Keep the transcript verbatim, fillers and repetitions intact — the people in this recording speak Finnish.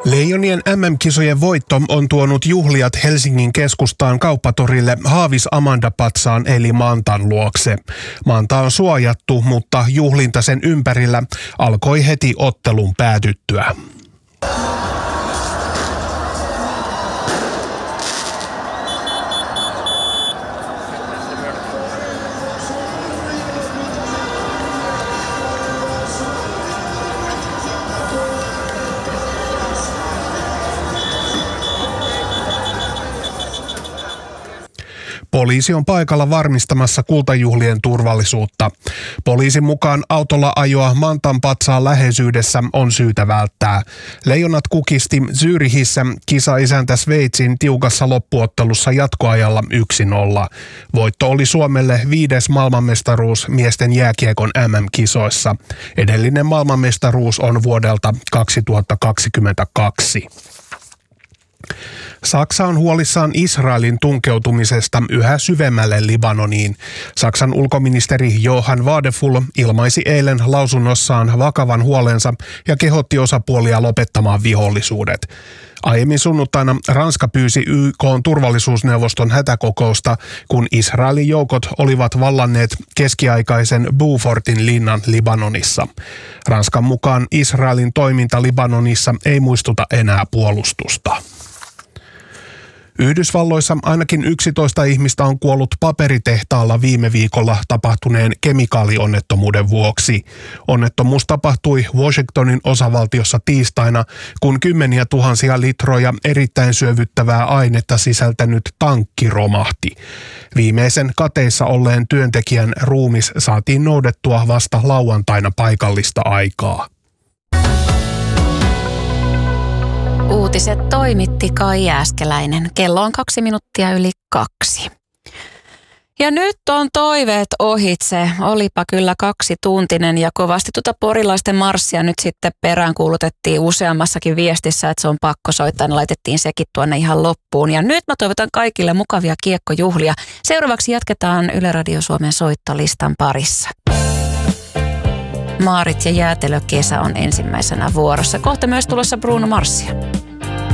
Leijonien äm äm-kisojen voitto on tuonut juhliat Helsingin keskustaan kauppatorille Haavis Amanda-patsaan eli Mantan luokse. Manta on suojattu, mutta juhlinta sen ympärillä alkoi heti ottelun päätyttyä. Poliisi on paikalla varmistamassa kultajuhlien turvallisuutta. Poliisin mukaan autolla ajoa Mantan patsaan läheisyydessä on syytä välttää. Leijonat kukisti Zürichissä kisaisäntä Sveitsin tiukassa loppuottelussa jatkoajalla yksi nolla. Voitto oli Suomelle viides maailmanmestaruus miesten jääkiekon äm äm-kisoissa. Edellinen maailmanmestaruus on vuodelta kaksituhattakaksikymmentäkaksi. Saksa on huolissaan Israelin tunkeutumisesta yhä syvemmälle Libanoniin. Saksan ulkoministeri Johann Wadefull ilmaisi eilen lausunnossaan vakavan huolensa ja kehotti osapuolia lopettamaan vihollisuudet. Aiemmin sunnuntaina Ranska pyysi Y K:n turvallisuusneuvoston hätäkokousta, kun Israelin joukot olivat vallanneet keskiaikaisen Beaufortin linnan Libanonissa. Ranskan mukaan Israelin toiminta Libanonissa ei muistuta enää puolustusta. Yhdysvalloissa ainakin yksitoista ihmistä on kuollut paperitehtaalla viime viikolla tapahtuneen kemikaalionnettomuuden vuoksi. Onnettomuus tapahtui Washingtonin osavaltiossa tiistaina, kun kymmeniä tuhansia litroja erittäin syövyttävää ainetta sisältänyt tankki romahti. Viimeisen kateissa olleen työntekijän ruumis saatiin noudettua vasta lauantaina paikallista aikaa. Uutiset toimitti Kai Jääskeläinen. Kello on kaksi minuuttia yli kaksi. Ja nyt on toiveet ohitse. Olipa kyllä kaksituntinen ja kovasti tuota porilaisten marssia nyt sitten peräänkuulutettiin useammassakin viestissä, että se on pakko soittaa. Ne laitettiin sekin tuonne ihan loppuun. Ja nyt mä toivotan kaikille mukavia kiekkojuhlia. Seuraavaksi jatketaan Yle Radio Suomen soittolistan parissa. Maarit ja jäätelökesä on ensimmäisenä vuorossa. Kohta myös tulossa Bruno Marsia.